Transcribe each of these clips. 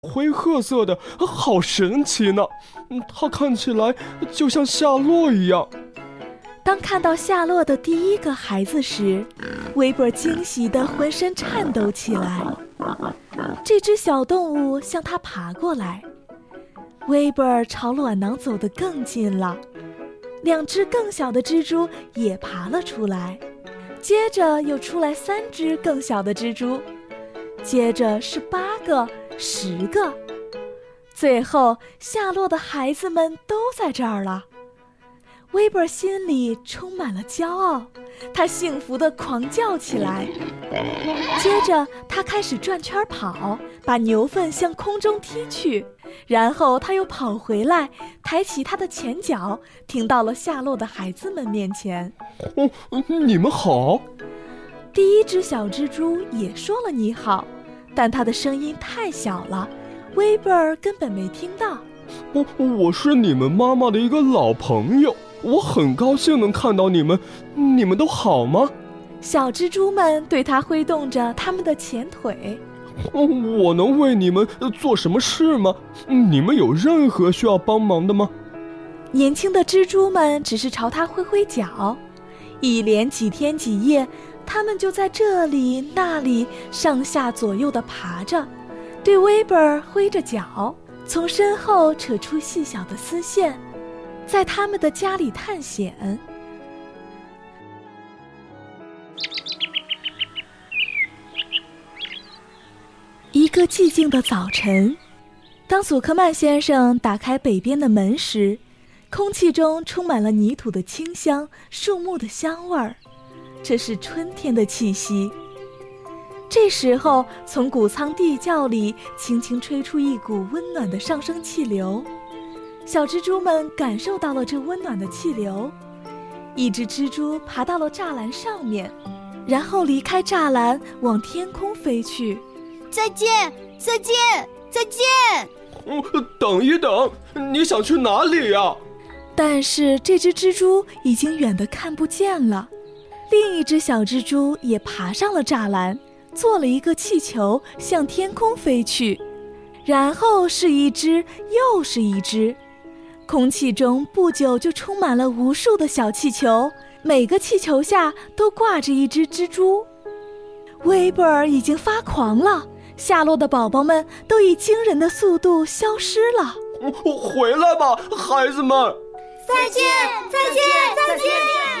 灰褐色的，好神奇呢。它看起来就像夏洛一样。 当看到夏洛的第一个孩子时，威伯惊喜地浑身颤抖起来。这只小动物向他爬过来，威伯朝卵囊走得更近了。2只更小的蜘蛛也爬了出来，接着又出来3只更小的蜘蛛，接着是8个、10个，最后夏洛的孩子们都在这儿了。威伯心里充满了骄傲，他幸福地狂叫起来。接着他开始转圈跑，把牛粪向空中踢去，然后他又跑回来，抬起他的前脚，停到了夏洛的孩子们面前。 你们好。 第一只小蜘蛛也说了你好，但它的声音太小了，威伯根本没听到。 我是你们妈妈的一个老朋友，我很高兴能看到你们。你们都好吗？ 小蜘蛛们对它挥动着它们的前腿。 我能为你们做什么事吗？你们有任何需要帮忙的吗？ 年轻的蜘蛛们只是朝它挥挥脚，一连几天几夜，它们就在这里那里上下左右地爬着，对威伯挥着脚，从身后扯出细小的丝线，在他们的家里探险。一个寂静的早晨，当祖克曼先生打开北边的门时，空气中充满了泥土的清香，树木的香味儿，这是春天的气息。这时候，从谷仓地窖里轻轻吹出一股温暖的上升气流，小蜘蛛们感受到了这温暖的气流。一只蜘蛛爬到了栅栏上面，然后离开栅栏往天空飞去。 再见，再见，再见！ 等一等，你想去哪里呀？ 但是这只蜘蛛已经远得看不见了。另一只小蜘蛛也爬上了栅栏，做了一个气球向天空飞去，然后是一只又是一只，空气中不久就充满了无数的小气球，每个气球下都挂着一只蜘蛛。威伯尔已经发狂了，夏洛的宝宝们都以惊人的速度消失了。 回来吧，孩子们！ 再见，再见，再见！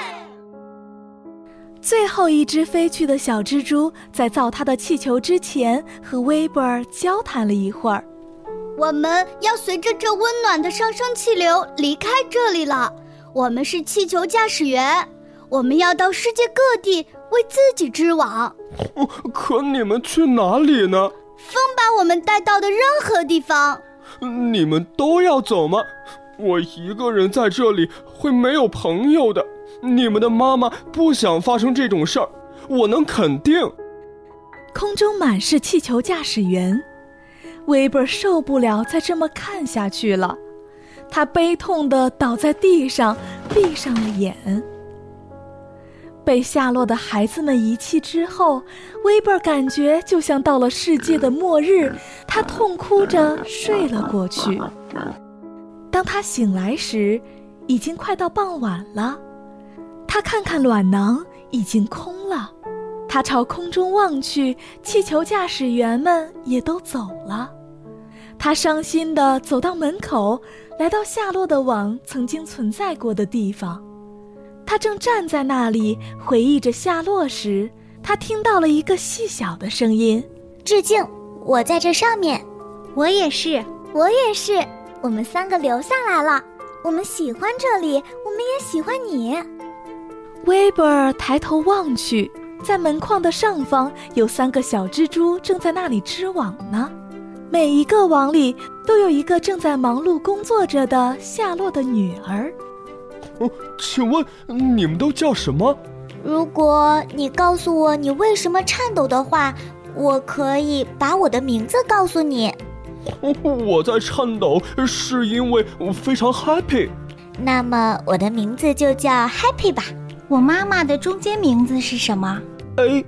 最后一只飞去的小蜘蛛在造它的气球之前和威伯尔交谈了一会儿。 我们要随着这温暖的上升气流离开这里了。我们是气球驾驶员，我们要到世界各地为自己织网。 可你们去哪里呢？ 风把我们带到的任何地方。 你们都要走吗？我一个人在这里会没有朋友的。你们的妈妈不想发生这种事儿，我能肯定。 空中满是气球驾驶员，威伯受不了再这么看下去了，他悲痛地倒在地上，闭上了眼。被夏洛的孩子们遗弃之后，威伯感觉就像到了世界的末日，他痛哭着睡了过去。当他醒来时，已经快到傍晚了。他看看卵囊，已经空了。他朝空中望去，气球驾驶员们也都走了。他伤心地走到门口，来到夏洛的网曾经存在过的地方。他正站在那里回忆着夏洛时，他听到了一个细小的声音： 致敬，我在这上面。 我也是， 我也是，我们3个留下来了。我们喜欢这里，我们也喜欢你。 威伯尔抬头望去，在门框的上方有3个小蜘蛛正在那里织网呢，每一个网里都有一个正在忙碌工作着的夏洛的女儿。 请问你们都叫什么？ 如果你告诉我你为什么颤抖的话，我可以把我的名字告诉你。 我在颤抖是因为我非常 happy。 那么我的名字就叫 Happy 吧。 我妈妈的中间名字是什么？ A。